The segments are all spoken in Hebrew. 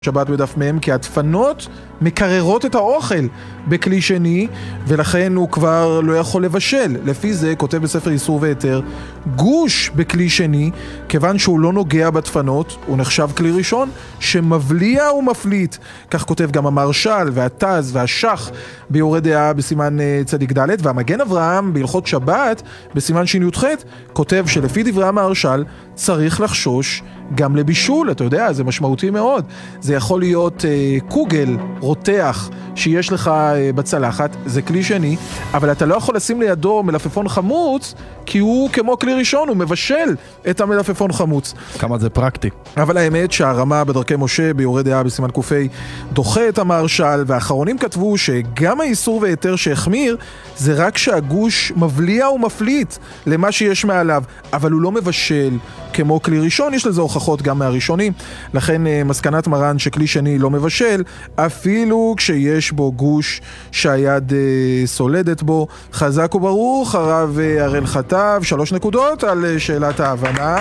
שבת בדף מהם, כי הדפנות מקררות את האוכל בכלי שני, ולכן הוא כבר לא יכול לבשל. לפי זה, כותב בספר איסור והיתר, גוש בכלי שני, כיוון שהוא לא נוגע בדפנות, הוא נחשב כלי ראשון, שמבליע ומפליט. כך כותב גם המרשל והתז והשח ביורה דעה בסימן צדיק ד', והמגן אברהם בהלכות שבת בסימן שי"ח כותב שלפי דברי המרשל צריך לחשוש גם לבישול. אתה יודע, זה משמעותי מאוד. זה יכול להיות קוגל, רותח, שיש לך בצלחת, זה כלי שני, אבל אתה לא יכול לשים לידו מלפפון חמוץ, כי הוא כמו כלי ראשון, הוא מבשל את המלפפון חמוץ. כמה זה פרקטי. אבל האמת שהרמה בדרכי משה ביורה דעה בסימן קופי דוחה את המרשל, והאחרונים כתבו שגם האיסור והיתר שהחמיר, זה רק שהגוש מבליע ומפליט למה שיש מעליו, אבל הוא לא מבשל כמו כלי ראשון. יש לזה הוכחות גם מהראשונים, לכן מסקנת מרן שכלי שני לא מבשל, אפילו כשיש בו גוש שהיד סולדת בו. חזק וברוך, הרב הראל חטב, 3 נקודות על שאלת ההבנה.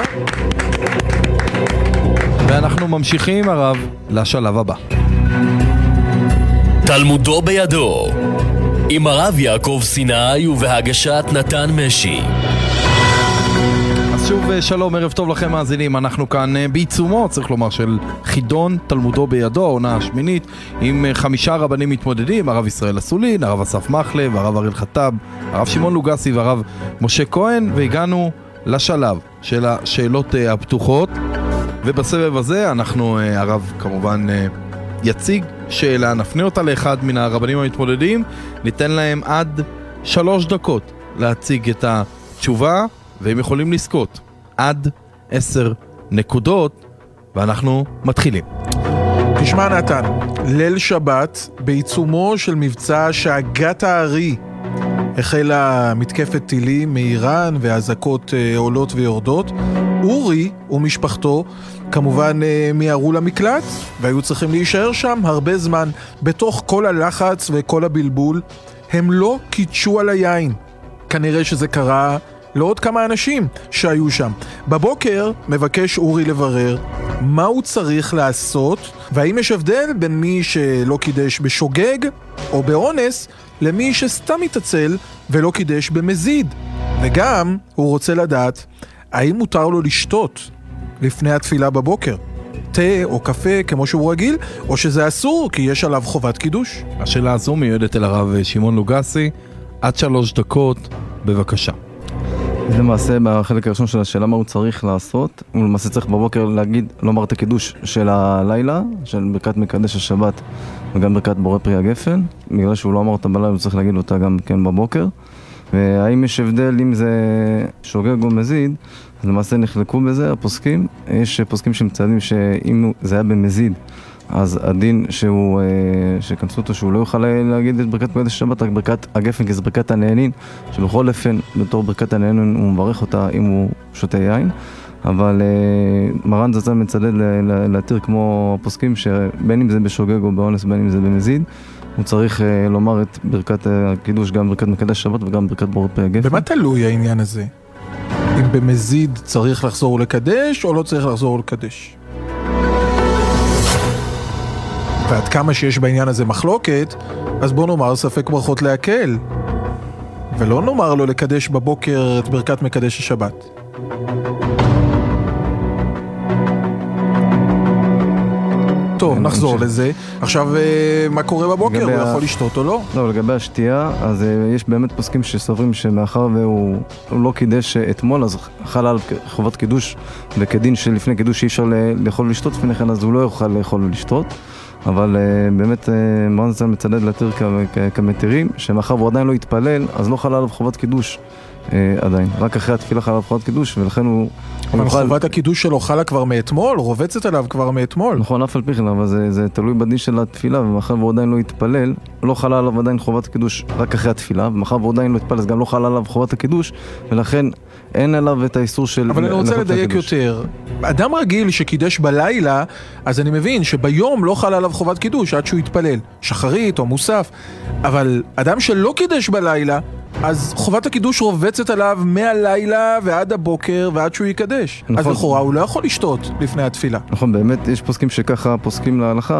ואנחנו ממשיכים הרב לשלב הבא. תלמודו בידו עם הרב יעקב סיני ובהגשת נתן משי. שוב שלום, ערב טוב לכם מאזינים. אנחנו כאן בעיצומו, צריך לומר, של חידון תלמודו בידו, העונה השמינית, עם 5 רבנים מתמודדים, הרב ישראל אסולין, הרב אסף מחלב, הרב הראל חטב, הרב שמעון לוגסי והרב משה כהן, והגענו לשלב של השאלות הפתוחות, ובסבב הזה אנחנו, הרב כמובן יציג שאלה, נפנה אותה לאחד מן הרבנים המתמודדים, ניתן להם עד 3 דקות להציג את התשובה, והם יכולים לזכות עד 10 נקודות, ואנחנו מתחילים. תשמע נתן, ליל שבת, בעיצומו של מבצע שהגת הארי, החלה מתקפת טילים מאיראן והזעקות עולות ויורדות. אורי ומשפחתו כמובן מיהרו למקלט, והיו צריכים להישאר שם הרבה זמן. בתוך כל הלחץ וכל הבלבול, הם לא קידשו על היין. כנראה שזה קרה לעוד כמה אנשים שהיו שם. בבוקר מבקש אורי לברר מה הוא צריך לעשות, והאם יש הבדל בין מי שלא קידש בשוגג או באונס, למי שסתם מתעצל ולא קידש במזיד. וגם הוא רוצה לדעת האם מותר לו לשתות לפני התפילה בבוקר, תה או קפה כמו שהוא רגיל, או שזה אסור כי יש עליו חובת קידוש. השאלה הזו מיועדת אל הרב שמעון לוגסי. עד 3 דקות, בבקשה. למעשה בחלק הראשון של השאלה מה הוא צריך לעשות, הוא למעשה צריך בבוקר להגיד, לומר את הקידוש של הלילה, של ברכת מקדש השבת וגם ברכת בורא פרי הגפן. בגלל שהוא לא אמר אותה בלילה הוא צריך להגיד אותה גם כן בבוקר. והאם יש הבדל אם זה שוגג או מזיד, אז למעשה נחלקו בזה הפוסקים. יש פוסקים שמציינים שאם זה היה במזיד, אז הדין שכנסו אותו שהוא לא יוכל להגיד את ברכת מקדש השבת, רק ברכת הגפן, כי זה ברכת הנהנין, שבכל אופן בתור ברכת הנהנין הוא מברך אותה אם הוא שותה יין. אבל מרן זצ"ל מצדד להתיר כמו הפוסקים שבין אם זה בשוגג או באונס, בין אם זה במזיד, הוא צריך לומר את ברכת הקידוש, גם ברכת מקדש השבת וגם ברכת בורא פרי הגפן. במה תלוי העניין הזה? אם במזיד צריך לחזור לקדש או לא צריך לחזור לקדש? ועד כמה שיש בעניין הזה מחלוקת, אז בוא נאמר ספק ברכות להקל, ולא נאמר לו לקדש בבוקר את ברכת מקדש השבת. טוב, נחזור לזה. עכשיו, מה קורה בבוקר? הוא יכול לשתות או לא? לא, לגבי השתייה, אז יש באמת פוסקים שסוברים שמאחר והוא לא קידש אתמול, אז חל על חובת קידוש, וכדין שלפני קידוש אי אפשר לאכול ולשתות לפני כן, אז הוא לא יוכל לאכול ולשתות. אבל באמת מרן זצ"ל מצדד להתיר כמתירים, שמאחר והוא עדיין לא יתפלל, אז לא חלה עליו חובת קידוש עדיין. רק אחרי התפילה חלה עליו חובת קידוש, ולכן הוא... אבל חובת הקידוש שלו חלה כבר מאתמול, רובצת עליו כבר מאתמול. נכון, אף על פי כן, אבל זה תלוי בדין של התפילה, ומאחר והוא עדיין לא יתפלל, לא חלה עליו עדיין חובת הקידוש רק אחרי התפילה, ומאחר והוא עדיין לא יתפלל, אז גם לא חלה עליו חובת הקידוש, ולכן אין עליו את האיסור של... אבל אני רוצה לדייק יותר. אדם רגיל שקידש בלילה, אז אני מבין שביום לא חלה עליו חובת קידוש עד שהוא יתפלל, שחרית או מוסף. אבל אדם שלא קידש בלילה, אז חובת הקידוש רובצת עליו מהלילה ועד הבוקר ועד שהוא יקדש. אז לכאורה הוא לא יכול לשתות לפני התפילה. נכון, באמת יש פוסקים שככה פוסקים להלכה,